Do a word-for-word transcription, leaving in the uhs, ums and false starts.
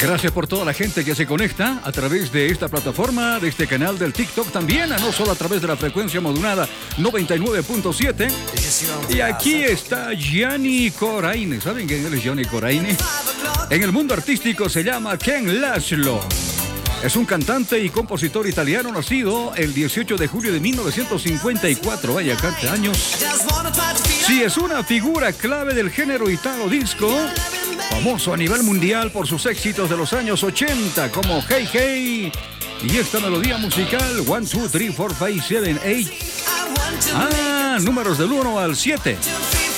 Gracias por toda la gente que se conecta a través de esta plataforma, de este canal del TikTok también, no solo a través de la frecuencia modulada noventa y nueve punto siete. Y aquí está Gianni Coraine. ¿Saben quién es Gianni Coraine? En el mundo artístico se llama Ken Laszlo. Es un cantante y compositor italiano nacido el dieciocho de julio de mil novecientos cincuenta y cuatro. Vaya, canta años. Sí, es una figura clave del género italo disco, famoso a nivel mundial por sus éxitos de los años ochenta, como Hey Hey y esta melodía musical uno, dos, tres, cuatro, cinco, seis, siete, ocho. Ah, números del uno al siete.